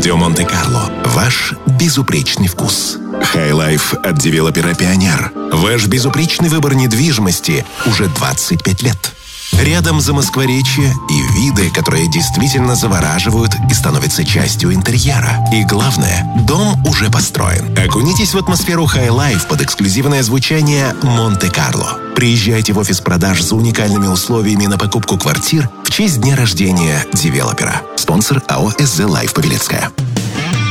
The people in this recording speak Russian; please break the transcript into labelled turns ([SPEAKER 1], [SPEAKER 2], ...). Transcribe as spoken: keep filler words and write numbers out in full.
[SPEAKER 1] Радио Монте-Карло. Ваш безупречный вкус. Хай-лайф от девелопера «Пионер». Ваш безупречный выбор недвижимости уже двадцать пять лет. Рядом Замоскворечье и виды, которые действительно завораживают и становятся частью интерьера. И главное, дом уже построен. Окунитесь в атмосферу хай-лайф под эксклюзивное звучание Монте-Карло. Приезжайте в офис продаж за уникальными условиями на покупку квартир в честь дня рождения девелопера. Спонсор АО «СЗ Лайф Павелецкая».